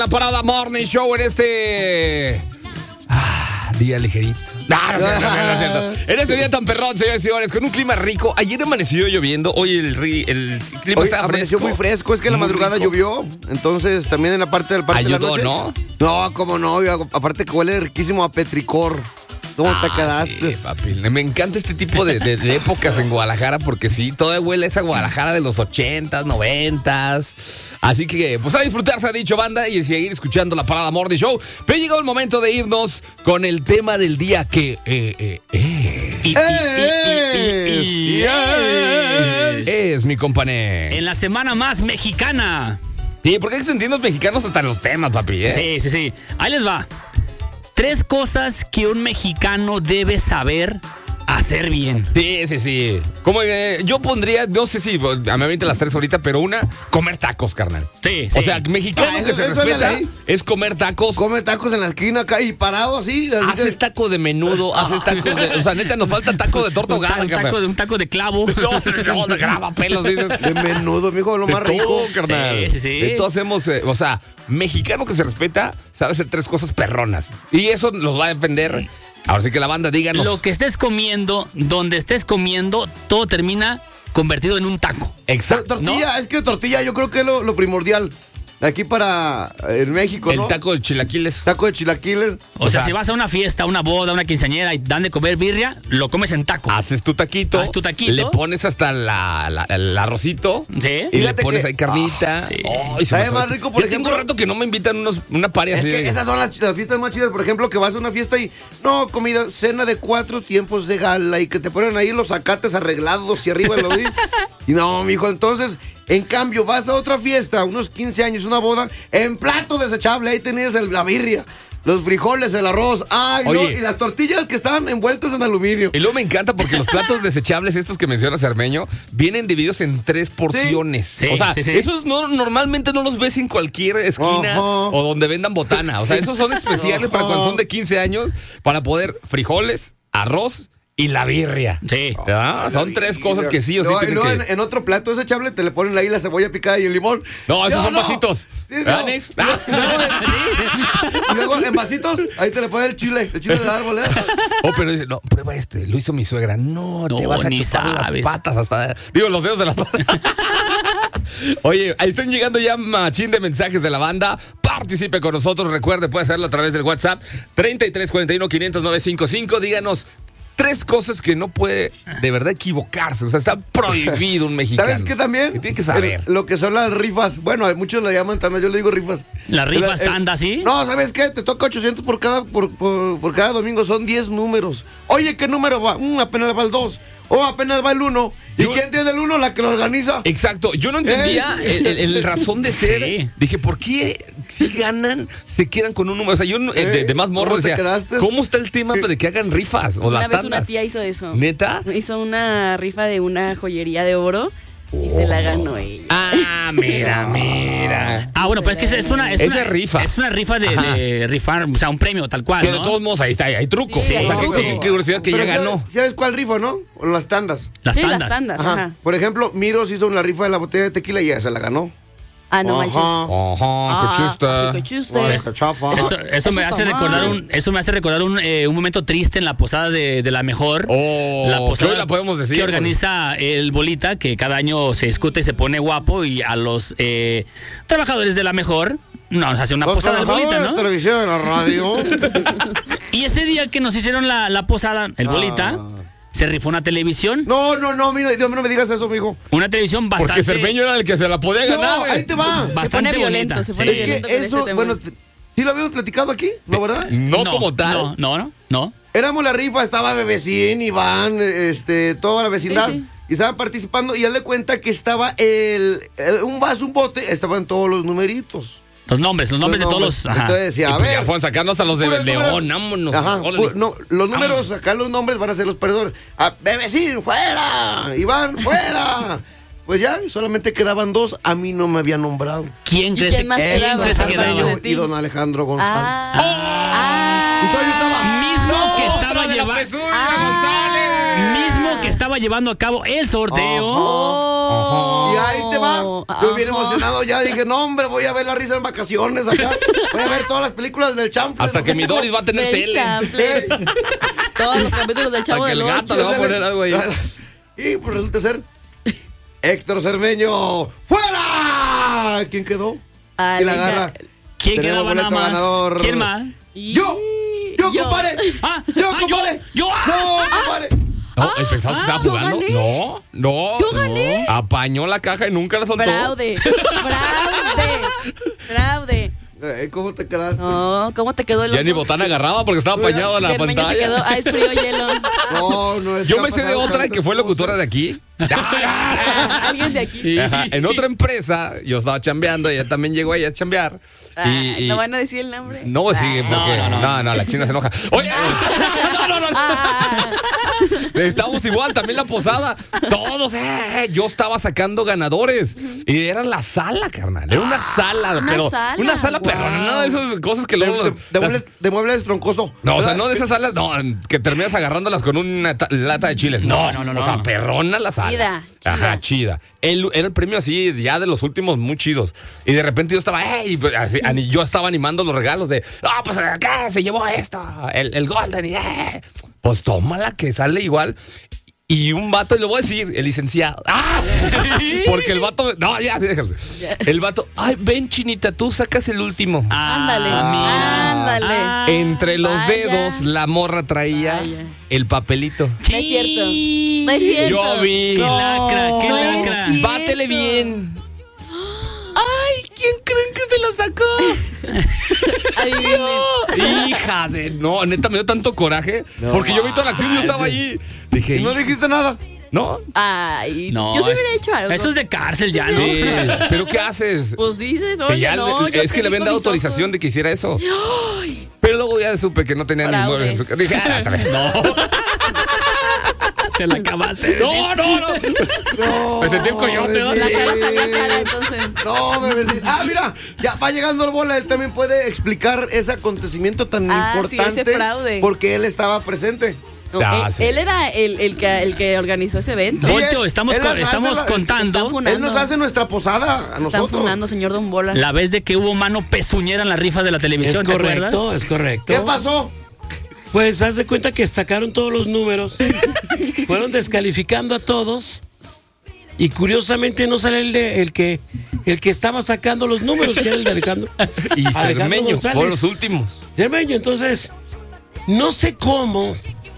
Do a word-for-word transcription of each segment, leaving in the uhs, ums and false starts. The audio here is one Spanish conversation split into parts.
La Parada Morning Show en este ah, día ligerito. No, no, no, no, no, no, no. En este día tan perrón, señores y señores, con un clima rico. Ayer amaneció lloviendo, hoy el, ri, el clima hoy está amaneció fresco. muy fresco, es que en la madrugada rico. llovió, entonces también en la parte del parque Ayudó, de la noche. ¿no? No, cómo no, aparte que huele riquísimo a petricor. ¿Cómo ah, te quedaste? Sí, papi. Me encanta este tipo de, de, de épocas en Guadalajara porque sí, toda huele a esa Guadalajara de los ochentas, noventas. Así que, pues a disfrutar, se ha dicho, banda, y seguir escuchando la Parada Morning Show. Pero llegó el momento de irnos con el tema del día que eh, eh, eh. Y, y, y, y, y, y, es, es mi compañero. En la semana más mexicana. Sí, porque hay que sentir los mexicanos hasta en los temas, papi. ¿eh? Sí, sí, sí. Ahí les va. Tres cosas que un mexicano debe saber hacer bien. Sí, sí, sí. Como eh, yo pondría, no sé si a mí me avientan las tres ahorita, pero una, comer tacos, carnal. Sí, sí. O sea, mexicano Ah, que eso- se eso es respeta la ley. es comer tacos. Come tacos en la esquina acá y parado así. así Haces que- taco de menudo, haces taco de... O sea, neta, nos falta taco de torta Un, ta- ahogada, un taco carnal. de, un taco de clavo. No, no, de graba pelos, dices. De menudo, mijo, lo De más rico. todo, carnal. Sí, sí, sí. De todo hacemos, eh, o sea, mexicano que se respeta sabe hacer tres cosas perronas. Y eso nos va a depender. Ahora sí que la banda, díganos. Lo que estés comiendo, donde estés comiendo, todo termina convertido en un taco. Exacto. Tortilla, es que tortilla yo creo que es lo, lo primordial. Aquí para eh, en México, ¿no? El taco de chilaquiles. Taco de chilaquiles. O, O sea, sea- si vas a una fiesta, una boda, una quinceañera y dan de comer birria, lo comes en taco. Haces tu taquito. Haz tu taquito. Le pones hasta la, la- el arrocito. Sí. Y le Fíjate pones que- ahí carnita. sí. Ay, se Sabe me más antoja. rico, por Ya tengo ejemplo- rato que no me invitan unos, una paria Es así. que de- esas son las, las fiestas más chidas. Por ejemplo, que vas a una fiesta y no, comida, cena de cuatro tiempos de gala y que te ponen ahí los zacates arreglados y arriba lo vi. Y no, mijo, entonces, en cambio, vas a otra fiesta, unos quince años, una boda, en plato desechable, ahí tenías el- la birria, los frijoles, el arroz, ay, no, Oye. y las tortillas que están envueltas en aluminio. Y luego me encanta porque los platos desechables, estos que menciona Cermeño, vienen divididos en tres porciones. Sí, o sea, sí, sí. esos no, normalmente no los ves en cualquier esquina Ajá. o donde vendan botana. O sea, esos son especiales para cuando son de quince años, para poder frijoles, arroz y la birria. Sí. Ah, son tres cosas que sí o sí No, y tienen luego que... en, en otro plato desechable te le ponen ahí la cebolla picada y el limón. No, esos Yo son vasitos. Sí, ¿Verdad, no. Nex? Y luego- Y luego en vasitos, ahí te le ponen el chile, el chile del árbol, ¿eh? Oh, pero dice, no, prueba este, lo hizo mi suegra. No, te No, vas a ni chupar sabes. las patas hasta... Digo, los dedos de las patas. Oye, ahí están llegando ya machín de mensajes de la banda. Participe con nosotros, recuerde, puede hacerlo a través del WhatsApp treinta y tres cuarenta y uno quinientos nueve cincuenta y cinco. Díganos tres cosas que no puede de verdad equivocarse. O sea, está prohibido un mexicano. ¿Sabes qué también? Que tiene que saber. El- lo que son las rifas. Bueno, muchos le llaman tandas, yo le digo rifas. ¿Las rifas El- el- tanda, sí? No, ¿sabes qué? Te toca ochocientos por cada, por, por, por cada domingo, son diez números. Oye, ¿qué número va? Mm, apenas va el dos. O apenas va el uno. ¿Y Yo- quién tiene el uno? La que lo organiza. Exacto, yo no entendía Eh. el, el- el razón de ser. Sí. Dije, ¿por qué si ganan se quedan con un número? O sea, yo eh, de, de más morro ¿Cómo te decía, quedaste? ¿cómo está el tema de que hagan rifas o Una las vez tandas? una tía hizo eso. ¿Neta? Hizo una rifa de una joyería de oro y se la ganó ella. Ah, mira, mira. Ah, bueno, pues es que es una, es Esa una es rifa. Es una rifa de, Ajá. de rifar, o sea, un premio tal cual, Pero de ¿no? todos modos, ahí está, hay truco. Sí, o sea, qué, sí. qué- qué curiosidad que Pero ya ¿sabes- ganó. ¿Sabes cuál rifa, no? O las tandas. Las sí, tandas. las tandas, Ajá. ajá. Por ejemplo, Miros hizo la rifa de la botella de tequila y ya se la ganó. Ah, no Ajá. manches. Ajá, Ah, qué chista. así que chiste. Ay, qué chafa. Eso, eso me Eso hace está recordar mal. un, eso me hace recordar un, eh, un momento triste en la posada de, de la mejor. Oh, la posada ¿qué la podemos decir? que organiza el Bolita, que cada año se discute y se pone guapo, y a los eh, trabajadores de la mejor no, nos hace una Los posada del Bolita, trabajadores de ¿no? televisión, de la radio. Y ese día que nos hicieron la, la posada, el Bolita, Ah. se rifó una televisión, No, no, no, mira, Dios, no me digas eso, mijo. una televisión Porque bastante, Cermeño era el que se la podía ganar. No, eh. ahí te va. Se bastante pone violento, bonita. se pone Sí. Es violento. que con eso, este tema. bueno, te- sí lo habíamos platicado aquí, ¿no, verdad? No, como tal. No, no, no, no. Éramos la rifa, estaba Bebecín, Iván, este, toda la vecindad. Sí, sí. Y estaban participando y él de cuenta que estaba el, el- un vaso, un bote, estaban todos los numeritos. Los nombres, los nombres de todos los. Ajá. Entonces decía, Y a pues ya ver. fueron sacarnos a los de puros León, números. vámonos. Ajá, órale. pu- no, los números, Vámonos. acá los nombres van a ser los perdedores. A Bebecín, fuera. Iván, fuera. Pues ya, solamente quedaban dos, a mí no me habían nombrado. ¿Quién ¿Y crees quién que, más quién quedaba? crees que Salva quedaba? de ti. Y don Alejandro González. Ah, ah. Entonces yo estaba Mismo que Otra estaba de la llevando. presura, Ah. González. Mismo que estaba llevando a cabo el sorteo. Oh. Oh. Y ahí te va. Yo bien Ajá. emocionado ya dije, no, hombre, voy a ver La Risa en vacaciones acá. Voy a ver todas las películas del Champ. Hasta que mi Doris va a tener Del tele. Chample. Todos los capítulos del Chavo Hasta que del el gato Ocho. le va a poner algo ahí. Y pues resulta ser Héctor Cermeño. ¡Fuera! ¿Quién quedó? Ah, Y la venga. agarra. ¿Quién Tenemos quedaba nada boleto más? ganador. ¿Quién más? ¡Yo! ¡Yo, Yo. compadre! Ah, ¡Yo, ah, compadre! yo, yo, ah. ¡No, compadre! No, ¿pensabas que ah, estaba yo jugando? gané. No, no. Yo gané. No. Apañó la caja y nunca la soltó. Fraude. Fraude. Fraude. Eh, ¿Cómo te quedaste? No, ¿cómo te quedó el Ya ni otro? botana agarraba porque estaba apañado en la Cermeño se pantalla. quedó, ah, es frío hielo. No, no es Yo que me ha sé de pasado otra tantas que fue locutora cosas. de aquí. Ah, alguien de aquí. Ajá, en otra empresa, yo estaba chambeando, ella también llegó ahí a chambear. Ah, y, y- no van a decir el nombre. No, sigue, porque. No, no, no. No, no, la china se enoja. Oye, no, no, no, no. Ah, Estábamos igual, también la posada. Todos, eh, yo estaba sacando ganadores. Y era la sala, carnal. Era una sala, una pero. sala. Una sala, Wow. pero no de esas cosas que De, luego. de, las- de las- muebles, de muebles troncoso. no, o sea, ¿verdad? no de esas salas, no, que terminas agarrándolas con una ta- lata de chiles. No, No, no, no, O sea, no. perrona la sala. Chida, chida. Ajá, chida. El- era el premio así, ya de los últimos muy chidos. Y de repente yo estaba, ¡ey! Pues, así, ani- yo estaba animando los regalos de, ¡ah, pues acá se llevó esto! El, el Golden, y, ¡eh! Pues tómala, que sale igual. Y un vato, y lo voy a decir, el licenciado. ¡Ah! Porque el vato. No, ya, sí, déjalo. El vato, ¡ay, ven, chinita, tú sacas el último! ándale. mira. Ándale. Ah, Entre los vaya. dedos, la morra traía Vaya. el papelito. No es cierto. No es cierto. Yo vi. ¡Qué lacra, qué No es lacra! cierto. Bátele bien. ¡Ay! ¿Quién creen que se lo sacó? Adivinen. Hija de. No, neta, me dio tanto coraje. Porque yo vi toda la acción y yo estaba ahí. Dije, Y no "Hija". dijiste nada. ¿No? Ay, No, yo sí es- hubiera hecho algo. Eso es de cárcel ya, ¿no? Sí, ¿pero qué haces? Pues dices, Que oye, ya no, le- yo es que te le vi habían con dado mis autorización ojos. de que hiciera eso. Pero luego ya supe que no tenía ni Fraude. muebles en su casa. Dije, ah, está bien. Te la acabaste. de decir. No, no, no. No, Me sentí un coyote, ¿no? La cara sí. sabía cara, entonces. No, bebé. Ah, mira, ya va llegando el bola. Él también puede explicar ese acontecimiento tan Ah, sí, importante. ese fraude. Porque él estaba presente. No, Ah, él, sí. él era el, el, que, el que organizó ese evento. Sí, Volteo, él- estamos, él co- las hace estamos la- contando Están funando. Él nos hace nuestra posada a Están nosotros. funando, señor Don Bola. la vez de que hubo mano pezuñera en la rifa de la Es televisión, ¿te correcto, acuerdas? es correcto. ¿Qué pasó? Pues haz de cuenta que sacaron todos los números, fueron descalificando a todos y curiosamente no sale el de el que el que estaba sacando los números, que era el de Alejandro. Y Alejandro Cermeño González. fueron los últimos. Cermeño, entonces, no sé cómo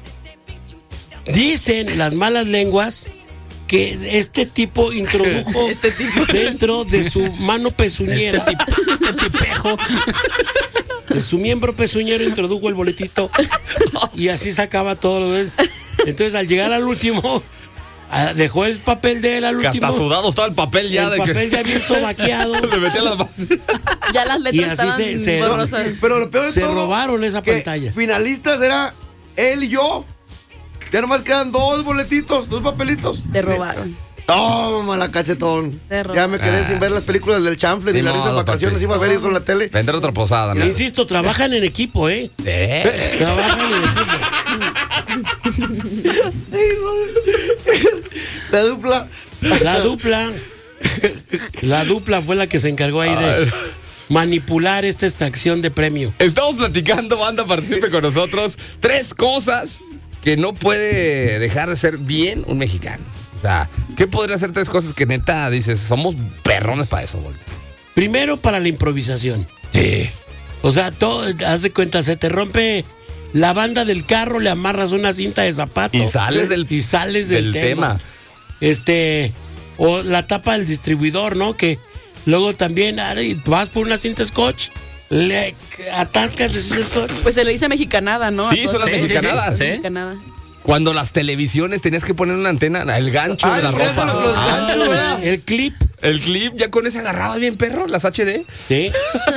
dicen las malas lenguas que este tipo introdujo Este tipo. dentro de su mano pezuñera, Este, tip- este tipejo. de su miembro pezuñero introdujo el boletito y así sacaba todo lo de- Entonces al llegar al último ah, dejó el papel de él al Que hasta último, sudado estaba el papel ya el de papel que. ya bien sobaqueado. Le metí las manos. Ya las Y letras así estaban se- se- borrosas. Pero lo peor de Se todo, robaron esa que pantalla. Finalistas era él y yo. Ya nomás quedan dos boletitos, dos papelitos. Te robaron. Toma la cachetón. Te robaron. Ya me quedé Ah, sin ver las películas del chanfle ni Ni la risa en modo, vacaciones. papi. Iba a ver yo con la tele. Vendrá otra posada, ¿no? Insisto, trabajan en equipo, ¿eh? ¿Eh? Trabajan en equipo. La dupla. La dupla, la dupla fue la que se encargó ahí de manipular esta extracción de premio. Estamos platicando, banda, participe con nosotros. Tres cosas que no puede dejar de ser bien un mexicano. O sea, ¿qué podría ser tres cosas que neta dices, somos perrones para eso, Volta? Primero, para la improvisación. Sí. O sea, todo, haz de cuenta, se te rompe la banda del carro, le amarras una cinta de zapato. Y sales del- y sales del, del tema. tema. Este, o la tapa del distribuidor, ¿no? Que luego también ay, vas por una cinta scotch, le atascas de cinta scotch. Pues se le dice mexicanada, ¿no? A Sí, son las todos. Sí, sí, sí. mexicanadas. Sí. Mexicanadas. Cuando las televisiones tenías que poner una antena, el gancho Ah, de la el gancho, ropa. los Ah, ganchos, ¿verdad? El clip, el clip, ya con ese agarraba bien perro, las H D. ¿sí?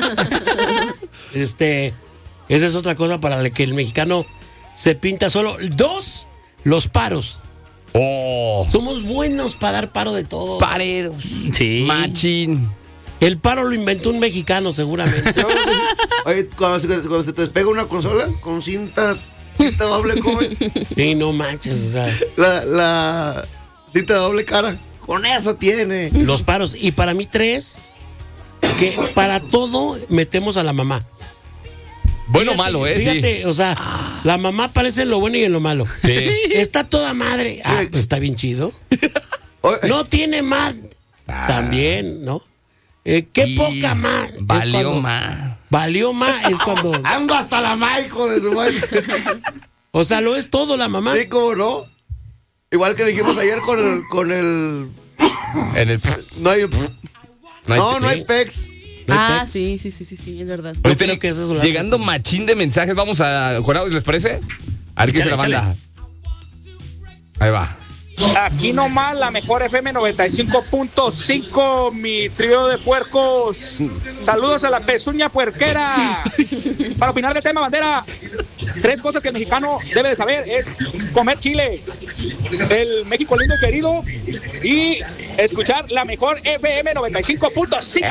Este, esa es otra cosa para la que el mexicano se pinta solo. Dos, los paros. Oh, Somos buenos para dar paro de todo. pareros. Sí. Machín. El paro lo inventó un mexicano, seguramente. Oye, cuando se, cuando se te despega una consola con cinta, cinta doble, ¿cómo es? Sí, no manches, o sea. La, la cinta de doble cara. Con eso tiene. Los paros. Y para mí, tres, que para todo metemos a la mamá. Bueno o Fíjate, malo, ¿eh? Fíjate, Sí. o sea, la mamá aparece en lo bueno y en lo malo. Sí. Está toda madre. Ah, pues está bien chido. Oye, No tiene más. Ah. También, ¿no? Eh, qué Y poca más. Es Valió cuando- más. Valió más es cuando. ando hasta la ma, hijo de su madre. O sea, lo es todo la mamá. Sí, cómo no. Igual que dijimos ayer con el. Con el En el. no hay. No hay- No, no hay sí. pex. No hay Ah, pex. sí, sí, sí, sí, sí, es verdad. Yo Ahorita creo que eso es una- llegando machín de mensajes, vamos a con audio, ¿les parece? A ver qué dice la Échale, banda. Ahí va. Aquí nomás la mejor F M noventa y cinco punto cinco, mi trío de puercos. Saludos a la pezuña puerquera. Para opinar del tema, bandera, tres cosas que el mexicano debe de saber es comer chile, el México lindo y querido, y escuchar la mejor F M noventa y cinco punto cinco.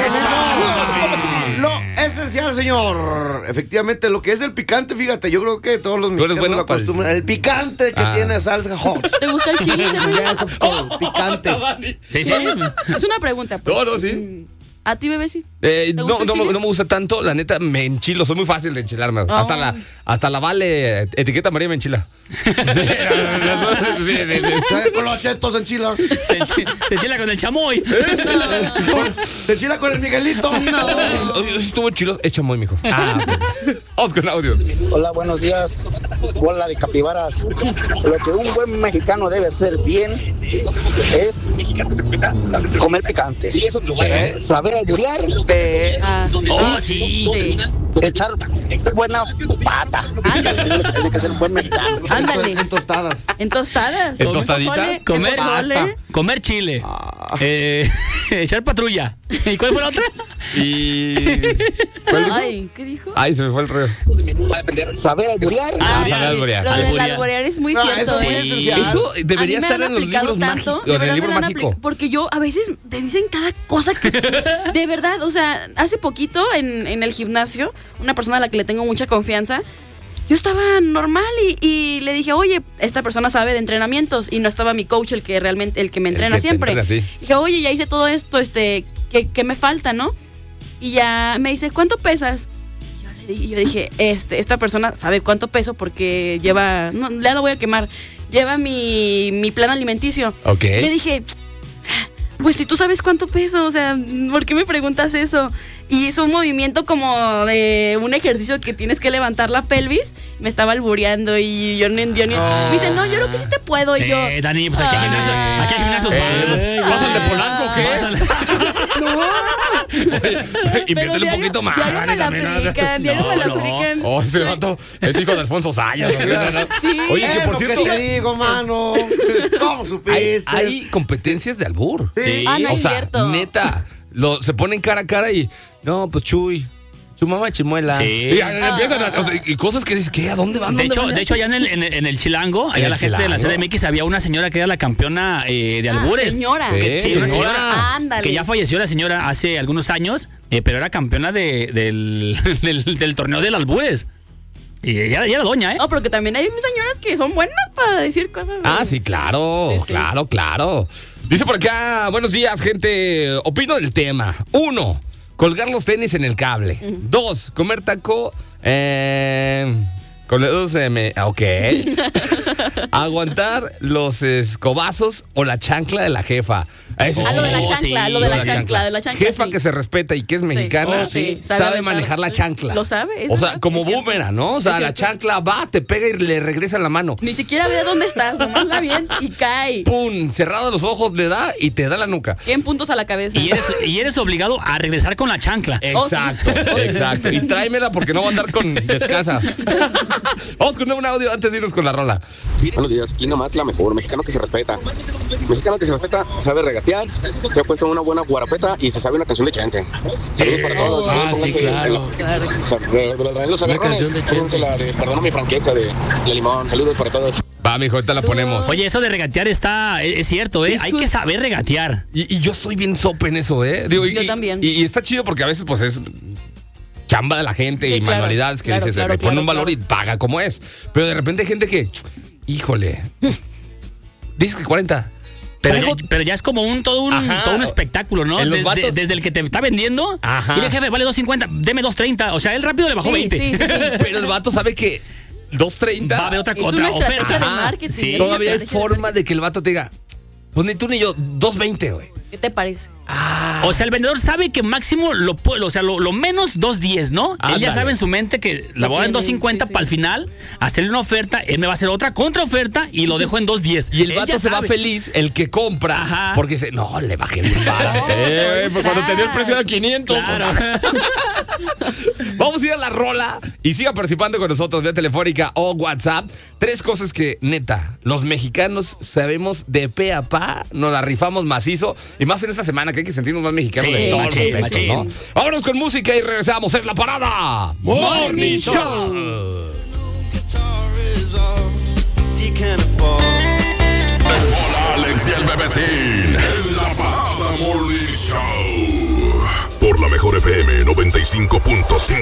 Lo esencial, señor. Efectivamente, lo que es el picante, fíjate, yo creo que todos los eres mexicanos bueno lo para el- acostumbran. El picante que Ah. tiene salsa hot. ¿Te gusta el chile? Yes, of course, picante. Sí, sí. Es una pregunta, pues. No, no, sí. Mm, ¿A ti, bebé, sí? Eh, ¿Te no, gusta el no, me- chile? no me gusta tanto, la neta me enchilo, soy muy fácil de enchilarme. Ah. Hasta la hasta la Vale, etiqueta María me enchila. Sí, sí, sí, sí. ¿Sabe? Con los chetos en Chile. Se, enchi- se enchila con el chamoy. Se enchila con el Miguelito. Oye, eso estuvo chilo, echa muy, mijo. Ah, ok. Vamos con audio. Hola, buenos días, bola de capibaras. Lo que un buen mexicano debe hacer bien es comer picante, eh, saber alburear, eh, Ah, Oh, sí. sí. echar buena pata. Ándale. Tiene que ser un buen mexicano. Ándale. En tostadas. En tostadas. ¿En tostadita? pozole, Comer- en pozole. Comer chile. Eh, echar patrulla. ¿Y cuál fue la otra? Y ¿cuál dijo? Ay, ¿qué dijo? Ay, se me fue el rollo. Saber alburear. Ah, saber alburear. Lo del Alburear. alburear es muy No, cierto, eso ¿eh? es esencial. Eso debería A mí me estar han en los aplicado libros tanto, mágicos, de en verdad el me libro la han mágico. aplicado, porque yo a veces te dicen cada cosa que de verdad, o sea, hace poquito en, en el gimnasio, una persona a la que le tengo mucha confianza, yo estaba normal y, y le dije, oye, esta persona sabe de entrenamientos, y no estaba mi coach, el que realmente, el que me El entrena que te siempre. entrena, sí. Dije, oye, ya hice todo esto, este, ¿qué, qué me falta, no? Y ya me dice, ¿cuánto pesas? Yo le dije, yo dije, este, esta persona sabe cuánto peso porque lleva, no, ya lo voy a quemar, lleva mi, mi plan alimenticio. Ok. Le dije, pues si tú sabes cuánto peso, o sea, ¿por qué me preguntas eso? Y hizo un movimiento como de un ejercicio que tienes que levantar la pelvis. Me estaba albureando y yo no entiendo. Me dice, no, yo creo que sí te puedo. Y yo, Eh, Dani, pues aquí hay gimnasio. Ah. Aquí hay gimnasios Eh, más. ¿vas al de Polanco o qué? Vas al- Inviértele un diario- poquito más. diario me la también, ¿no? aplican, diario No, me la no. aplican. Oh, ese vato es hijo de Alfonso Sayas. ¿no? Sí. Oye, que Es por lo cierto, que te digo, mano. ¿Cómo hay, supiste? hay competencias de albur. Sí. Ah, no O es sea, cierto. neta, lo, se ponen cara a cara y, no, pues Chuy, su mamá chimuela. Sí. Y ya empiezan a- o sea, y cosas que dices, ¿qué? ¿A dónde van? De ¿Dónde hecho, van? de hecho, allá en el, en el, en el Chilango, allá el la gente de la Chilango. C D M X había una señora que era la campeona eh, de Ah, albures. señora. Que- sí, Sí, una señora. señora. Ándale. Que ya falleció la señora hace algunos años, eh, pero era campeona de, del, del, del torneo del albures. Y ella, ella era doña, ¿eh? No, pero que también hay señoras que son buenas para decir cosas. Ah, sí, claro, Sí, sí. claro, claro. Dice por acá, buenos días, gente. Opino del tema. Uno, colgar los tenis en el cable. Dos, comer taco. Eh, con los dedos de me- ok. Aguantar los escobazos o la chancla de la jefa. Eso Ah, lo de la Oh, chancla, sí, lo de lo la chancla, de la chancla. Jefa sí. que se respeta y que es mexicana, Oh, sí. sabe, Sabe manejar la aventar. chancla. Lo sabe, es O sea, verdad, como es cierto. boomerang, ¿no? O sea, Es la cierto. chancla va, te pega y le regresa la mano. Ni siquiera ve dónde estás, nomás la bien y cae. ¡Pum! Cerrado los ojos le da y te da la nuca. cien puntos a la cabeza. Y eres, y eres obligado a regresar con la chancla. Oh, sí. Exacto, exacto. Y tráemela porque no va a andar con descasa. Vamos con un audio antes de irnos con la rola. Buenos días, aquí nomás la mejor, mexicano que se respeta. Mexicano que se respeta, sabe regatear, se ha puesto una buena guarapeta y se sabe una canción de Chente. Saludos para todos. Ah, Pónganse sí, claro. en- Claro. sa- de- de- de los Una agarrones. canción de Chente. Pónganse la de Perdona mi franqueza de, de Limón. Saludos para todos. Va, mijo, ahorita la ponemos. Oye, eso de regatear está, es, es cierto, ¿eh? Eso Hay que es- saber regatear. Y, y yo soy bien sope en eso, ¿eh? Digo, y- Yo y- también. Y, y está chido porque a veces, pues, es chamba de la gente Sí, y claro, manualidades que claro, dices, claro, le pone claro, un valor claro. y paga como es. Pero de repente hay gente que, híjole, dices que cuarenta. Pero Traigo- ya, pero ya es como un todo un, Ajá. todo un espectáculo, ¿no? En los Desde, vatos- desde el que te está vendiendo. Ajá. Dile, jefe, vale dos cincuenta, deme dos treinta. O sea, él rápido le bajó Sí, veinte. sí, sí, sí. Pero el vato sabe que dos treinta Va a haber otra, Es otra una estrategia oferta. de Ajá. marketing. Sí. ¿eh? Todavía hay Estrategia de forma de que el vato te diga, pues ni tú ni yo, dos veinte, güey. ¿Qué te parece? O sea, el vendedor sabe que máximo lo puede, o sea, lo, lo menos dos diez, ¿no? Él Ándale. ya sabe en su mente que la Lo voy a dar en tiene, dos cincuenta sí, sí. para el final, hacerle una oferta, él me va a hacer otra contraoferta y lo dejo en dos diez. Y el Él vato ya se va sabe. feliz, el que compra, Ajá. porque dice, no, le bajé bien barato. Eh, pues cuando te dio el precio de quinientos. Claro. pues, vamos a ir a la rola y siga participando con nosotros vía telefónica o WhatsApp. Tres cosas que, neta, los mexicanos sabemos de pe a pa, nos la rifamos macizo. Y más en esta semana que hay que sentirnos más mexicanos Sí, de todos machín, los aspectos, ¿no? machín. Vámonos con música y regresamos. Es La Parada Morning Show. Hola, Alex y el Bebecín. En La Parada Morning Show. Por la mejor F M noventa y cinco punto cinco.